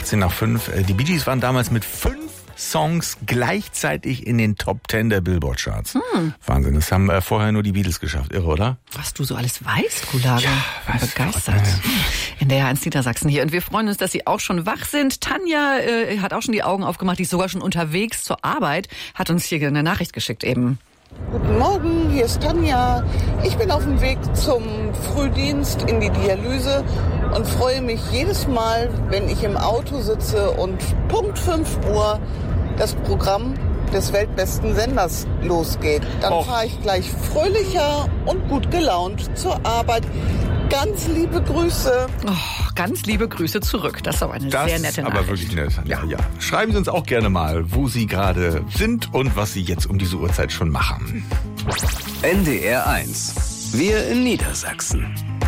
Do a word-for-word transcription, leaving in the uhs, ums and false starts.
achtzehn nach fünf. Die Bee Gees waren damals mit fünf Songs gleichzeitig in den Top Ten der Billboard-Charts. Hm. Wahnsinn, das haben äh, vorher nur die Beatles geschafft. Irre, oder? Was du so alles weißt, Gulager. Ja, bin begeistert. In der eins Niedersachsen hier. Und wir freuen uns, dass Sie auch schon wach sind. Tanja äh, hat auch schon die Augen aufgemacht. Die ist sogar schon unterwegs zur Arbeit. Hat uns hier eine Nachricht geschickt eben. Guten Morgen, hier ist Tanja. Ich bin auf dem Weg zum Frühdienst in die Dialyse und freue mich jedes Mal, wenn ich im Auto sitze und Punkt fünf Uhr das Programm des weltbesten Senders losgeht. Dann Och. fahre ich gleich fröhlicher und gut gelaunt zur Arbeit. Ganz liebe Grüße. Oh, ganz liebe Grüße zurück. Das ist aber eine Das sehr nette ist Nachricht. aber wirklich nett. Ja, ja. Schreiben Sie uns auch gerne mal, wo Sie gerade sind und was Sie jetzt um diese Uhrzeit schon machen. N D R eins. Wir in Niedersachsen.